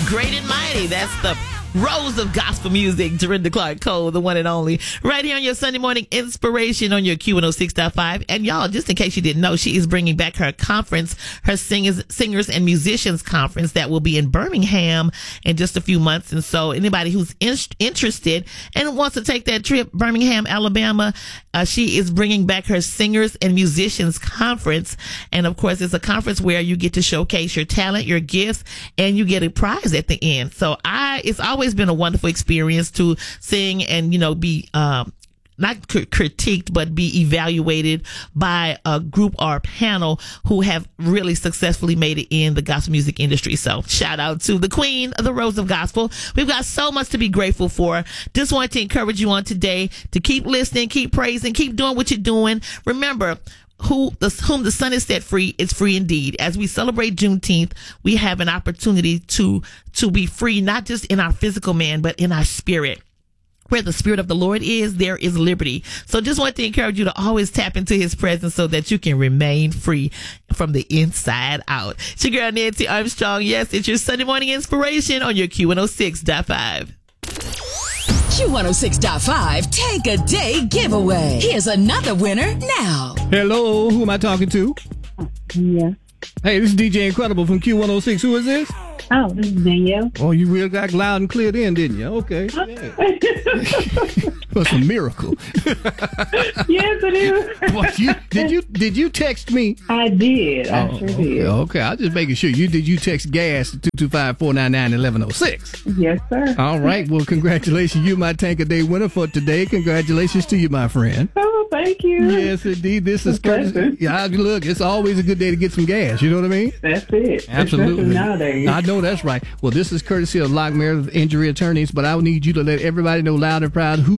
Great and Mighty. That's the Rose of Gospel Music, Dorinda Clark Cole, the one and only, right here on your Sunday morning inspiration on your Q106.5. And y'all, just in case you didn't know, she is bringing back her conference, her singers and musicians conference that will be in Birmingham in just a few months. And so anybody who's interested and wants to take that trip, Birmingham, Alabama, she is bringing back her singers and musicians conference. And of course, it's a conference where you get to showcase your talent, your gifts, and you get a prize at the end. So it's always been a wonderful experience to sing and, be, not critiqued, but be evaluated by a group or a panel who have really successfully made it in the gospel music industry. So shout out to the queen of the Rose of Gospel. We've got so much to be grateful for. Just want to encourage you on today to keep listening, keep praising, keep doing what you're doing. Remember, whom the Son has set free is free indeed. As we celebrate Juneteenth, we have an opportunity to be free, not just in our physical man, but in our spirit. Where the Spirit of the Lord is, there is liberty. So just want to encourage you to always tap into his presence so that you can remain free from the inside out. It's your girl, Nancy Armstrong. Yes, it's your Sunday morning inspiration on your Q106.5. Q106.5 Take a Day Giveaway. Here's another winner now. Hello, who am I talking to? Yeah. Hey, this is DJ Incredible from Q106. Who is this? Oh, this is Danielle. Oh, you really got loud and clear then, didn't you? Okay. Yeah. That's a miracle. Yes, it is. What, did you text me? I did. I sure did. Okay, I'm just making sure. Did you text gas to 225-499-1106? Yes, sir. All right. Well, congratulations. You're my Tank a Day winner for today. Congratulations to you, my friend. Oh, thank you. Yes, indeed. This is courtesy. Yeah, look, it's always a good day to get some gas. You know what I mean? That's it. Absolutely. Nowadays. I know that's right. Well, this is courtesy of Lockmere Injury Attorneys, but I need you to let everybody know loud and proud who.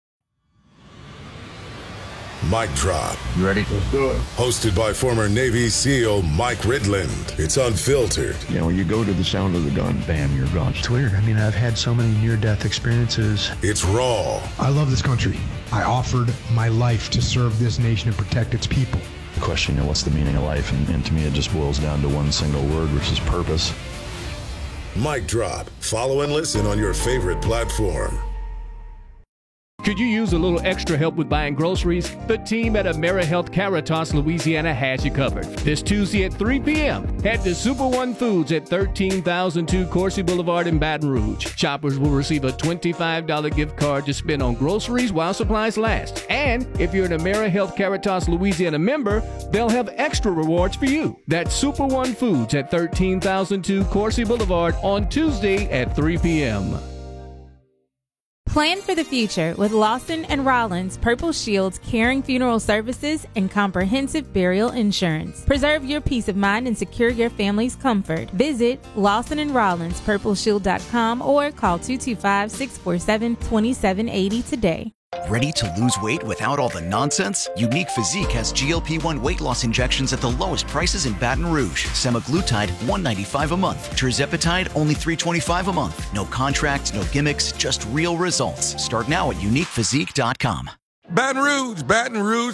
Mic Drop. You ready? Let's do it. Hosted by former Navy SEAL Mike Ridland. It's unfiltered. You know, you go to the sound of the gun, bam, you're gone. It's weird. I mean, I've had so many near-death experiences. It's raw. I love this country. I offered my life to serve this nation and protect its people. The question, what's the meaning of life? And to me, it just boils down to one single word, which is purpose. Mic Drop. Follow and listen on your favorite platform. Could you use a little extra help with buying groceries? The team at AmeriHealth Caritas, Louisiana has you covered. This Tuesday at 3 p.m., head to Super One Foods at 13,002 Coursey Boulevard in Baton Rouge. Shoppers will receive a $25 gift card to spend on groceries while supplies last. And if you're an AmeriHealth Caritas Louisiana member, they'll have extra rewards for you. That's Super One Foods at 13,002 Coursey Boulevard on Tuesday at 3 p.m. Plan for the future with Lawson and Rollins Purple Shield's caring funeral services and comprehensive burial insurance. Preserve your peace of mind and secure your family's comfort. Visit Lawson and Rollins PurpleShield.com or call 225-647-2780 today. Ready to lose weight without all the nonsense? Unique Physique has GLP-1 weight loss injections at the lowest prices in Baton Rouge. Semaglutide, $195 a month. Tirzepatide, only $325 a month. No contracts, no gimmicks, just real results. Start now at UniquePhysique.com. Baton Rouge,